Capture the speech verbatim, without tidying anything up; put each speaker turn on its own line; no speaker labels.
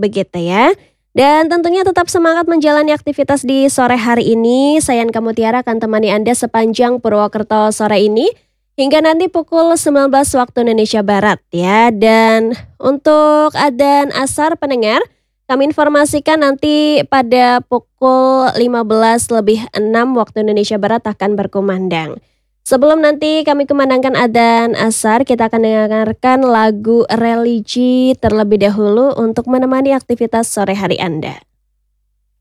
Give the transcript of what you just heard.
begitu ya. Dan tentunya tetap semangat menjalani aktivitas di sore hari ini. Saya Anka Mutiara akan temani Anda sepanjang Purwokerto sore ini hingga nanti pukul sembilan belas waktu Indonesia Barat ya. Dan untuk adzan asar pendengar, kami informasikan nanti pada pukul lima belas lebih enam waktu Indonesia Barat akan berkumandang. Sebelum nanti kami kumandangkan adzan asar, kita akan dengarkan lagu religi terlebih dahulu untuk menemani aktivitas sore hari Anda.